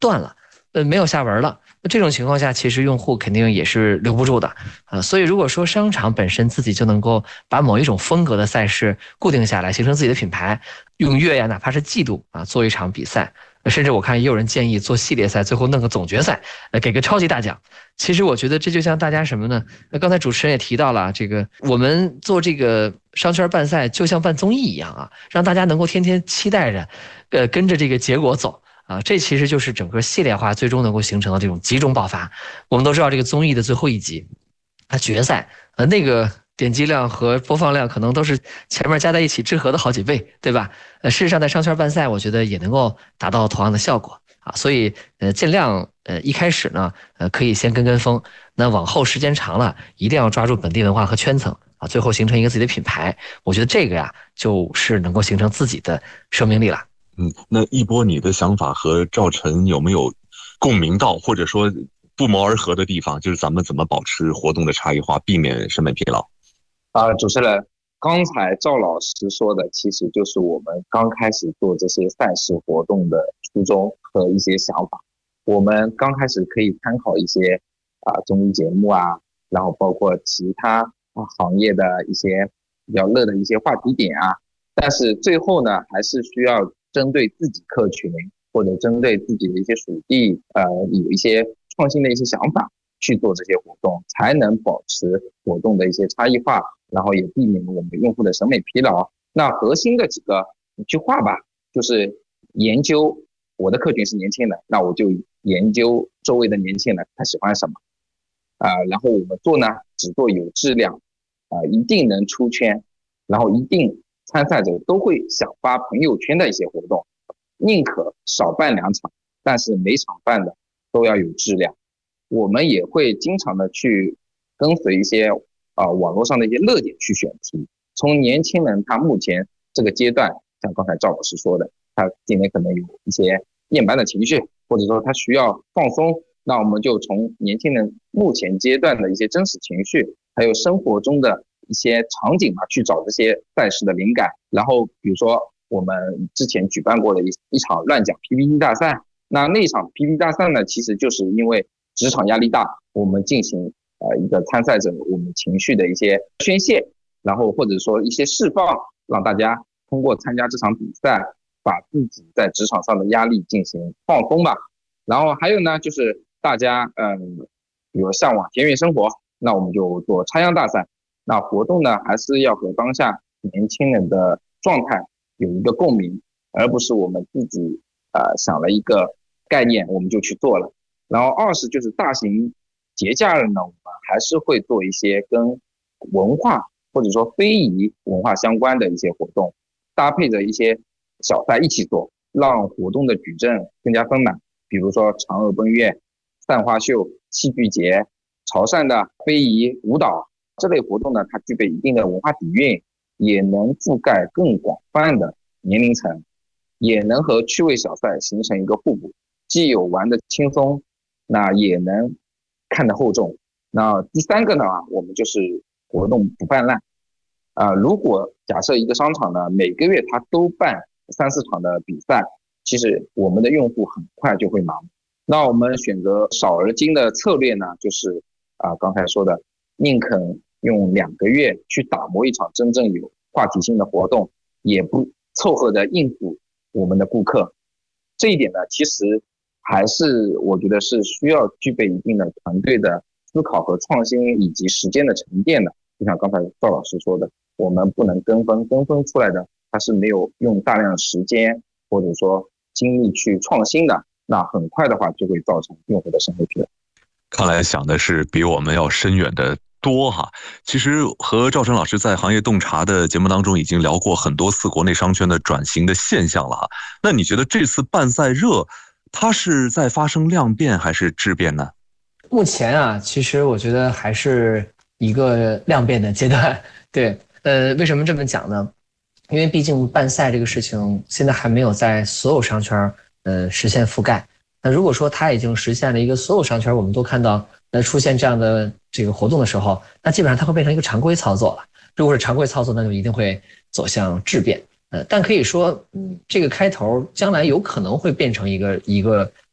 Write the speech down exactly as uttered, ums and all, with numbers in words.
断了，呃，没有下文了。那这种情况下，其实用户肯定也是留不住的啊。所以如果说商场本身自己就能够把某一种风格的赛事固定下来，形成自己的品牌，用月呀，哪怕是季度啊，做一场比赛，甚至我看也有人建议做系列赛，最后弄个总决赛，呃，给个超级大奖。其实我觉得这就像大家什么呢？那刚才主持人也提到了，这个我们做这个商圈办赛就像办综艺一样啊，让大家能够天天期待着，呃，跟着这个结果走。啊，这其实就是整个系列化最终能够形成的这种集中爆发。我们都知道这个综艺的最后一集，它决赛，呃，那个点击量和播放量可能都是前面加在一起之和的好几倍，对吧？呃，事实上在商圈办赛，我觉得也能够达到同样的效果啊。所以，呃，尽量呃一开始呢，呃，可以先跟跟风，那往后时间长了，一定要抓住本地文化和圈层啊，最后形成一个自己的品牌。我觉得这个呀，就是能够形成自己的生命力了。 嗯，那一波你的想法和赵晨有没有共鸣到，或者说不谋而合的地方？就是咱们怎么保持活动的差异化，避免审美疲劳？ 啊、呃，主持人，刚才赵老师说的，其实就是我们刚开始做这些赛事活动的初衷和一些想法。我们刚开始可以参考一些啊、呃、综艺节目啊，然后包括其他啊行业的一些比较热的一些话题点啊，但是最后呢，还是需要针对自己客群或者针对自己的一些属地，呃，有一些创新的一些想法去做这些活动，才能保持活动的一些差异化，然后也避免我们用户的审美疲劳。那核心的几个一句话吧，就是研究我的客群是年轻人，那我就研究周围的年轻人他喜欢什么，啊、呃，然后我们做呢，只做有质量，啊、呃，一定能出圈，然后一定参赛者都会想发朋友圈的一些活动，宁可少办两场，但是每场办的都要有质量。我们也会经常的去跟随一些啊、呃、网络上的一些热点去选题，从年轻人他目前这个阶段，像刚才赵老师说的，他今天可能有一些厌班的情绪，或者说他需要放松，那我们就从年轻人目前阶段的一些真实情绪，还有生活中的一些场景嘛，去找这些赛事的灵感。然后比如说我们之前举办过的一一场乱讲 P P T 大赛，那那场 P P T 大赛呢，其实就是因为职场压力大，我们进行呃一个参赛者我们情绪的一些宣泄，然后或者说一些释放，让大家通过参加这场比赛，把自己在职场上的压力进行放松吧。然后还有呢，就是大家嗯，比如向往田园生活，那我们就做插秧大赛。那活动呢，还是要和当下年轻人的状态有一个共鸣，而不是我们自己呃想了一个概念我们就去做了。然后二是就是大型节假日呢，我们还是会做一些跟文化或者说非遗文化相关的一些活动，搭配着一些小赛一起做，让活动的矩阵更加丰满。比如说嫦娥奔月、散花秀、戏剧节、潮汕的非遗舞蹈这类活动呢，它具备一定的文化底蕴，也能覆盖更广泛的年龄层，也能和趣味小赛形成一个互补，既有玩的轻松，那也能看得厚重。那第三个呢，我们就是活动不办烂。啊、呃，如果假设一个商场呢，每个月它都办三四场的比赛，其实我们的用户很快就会忙。那我们选择少而精的策略呢，就是啊、呃、刚才说的，宁肯用两个月去打磨一场真正有话题性的活动，也不凑合的应付我们的顾客。这一点呢，其实还是我觉得是需要具备一定的团队的思考和创新，以及时间的沉淀的。就像刚才赵老师说的，我们不能跟风，跟风出来的它是没有用大量的时间或者说精力去创新的，那很快的话就会造成用户的审美疲劳。 看来想的是比我们要深远的多哈。其实和赵晨老师在行业洞察的节目当中已经聊过很多次国内商圈的转型的现象了哈。那你觉得这次办赛热，它是在发生量变还是质变呢？ 目前啊，其实我觉得还是一个量变的阶段。对，呃，为什么这么讲呢？因为毕竟办赛这个事情现在还没有在所有商圈呃实现覆盖。那如果说它已经实现了一个所有商圈我们都看到呃出现这样的这个活动的时候，那基本上它会变成一个常规操作了。如果是常规操作，那就一定会走向质变。呃，但可以说，嗯，这个开头将来有可能会变成一个一个